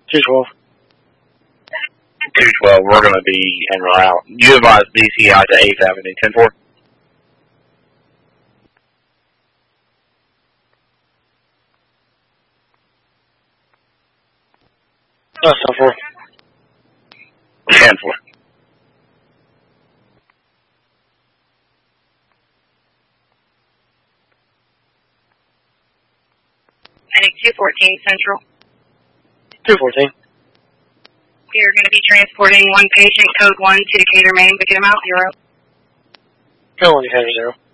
212. 212, we're going to be en route. You advise DCI to 8th Avenue, 10-4. No, 10-4. 10-4. I think 214 Central. 214. You're going to be transporting one patient, code 1, to Decatur, Maine. Pick him out. You're up. Go on, Decatur 0.